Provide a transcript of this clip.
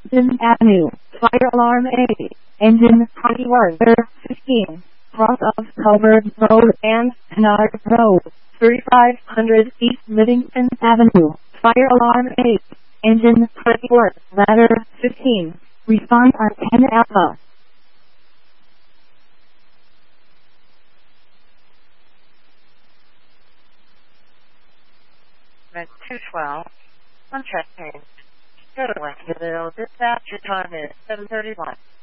Livingston Avenue, Fire Alarm A, Engine 21, 15, cross of Culver Road and Kennard Road, 3500 East Livingston Avenue, Fire Alarm A, Engine 24, ladder 15, respond on 10 Alpha. Med 212, on check change. Go to West Dispatch, your time is 7:31.